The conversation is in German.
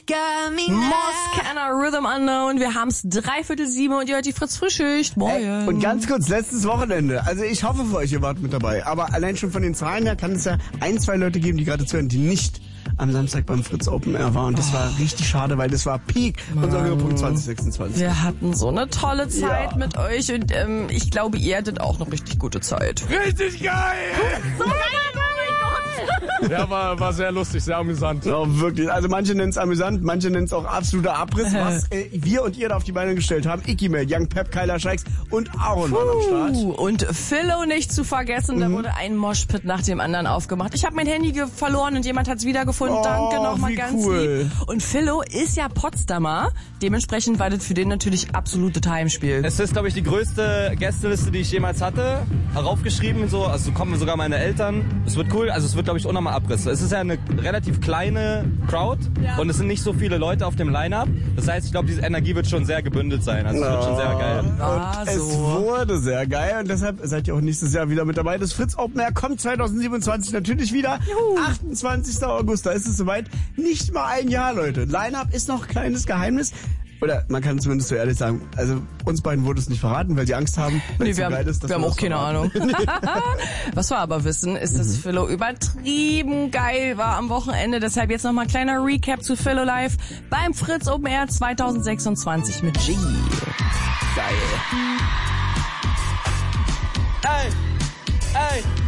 got me now. Moskana Rhythm Unknown. Wir haben's 6:45 und ihr hört die Fritz Frühschicht. Moin. Und ganz kurz, letztes Wochenende. Also ich hoffe für euch, ihr wart mit dabei. Aber allein schon von den Zahlen her kann es ja 1, 2 Leute geben, die gerade zuhören, die nicht am Samstag beim Fritz Open Air waren. Und das war richtig schade, weil das war Peak unserer Höhepunkt 2026. Wir hatten so eine tolle Zeit mit euch und ich glaube, ihr hattet auch eine richtig gute Zeit. Richtig geil! So geil, Ja, war sehr lustig, sehr amüsant. Ja, wirklich. Also manche nennen es amüsant, manche nennen es auch absoluter Abriss, was wir und ihr da auf die Beine gestellt haben. Ikimel, Young Pep, Kyla Scheiks und Aaron waren am Start. Und Philo nicht zu vergessen, da wurde ein Moshpit nach dem anderen aufgemacht. Ich habe mein Handy verloren und jemand hat es wiedergefunden. Oh, Danke nochmal wie ganz cool. lieb. Und Philo ist ja Potsdamer, dementsprechend war das für den natürlich absolute Heimspiel. Es ist, glaube ich, die größte Gästeliste, die ich jemals hatte. Heraufgeschrieben so, also kommen sogar meine Eltern. Es wird cool, also es wird, glaube ich, auch nochmal Abriss. Es ist ja eine relativ kleine Crowd und es sind nicht so viele Leute auf dem Line-Up. Das heißt, ich glaube, diese Energie wird schon sehr gebündelt sein. Also es wird schon sehr geil. Und es wurde sehr geil und deshalb seid ihr auch nächstes Jahr wieder mit dabei. Das Fritz Open Air kommt 2027 natürlich wieder. 28. August, da ist es soweit. Nicht mal ein Jahr, Leute. Line-Up ist noch ein kleines Geheimnis. Oder man kann zumindest so ehrlich sagen, also uns beiden wurde es nicht verraten, weil die Angst haben, weil es so geil ist. Wir haben auch keine Ahnung. Was wir aber wissen, ist, dass Philo übertrieben geil war am Wochenende. Deshalb jetzt nochmal ein kleiner Recap zu Philo Live beim Fritz Open Air 2026 mit G. Geil. Ey, ey.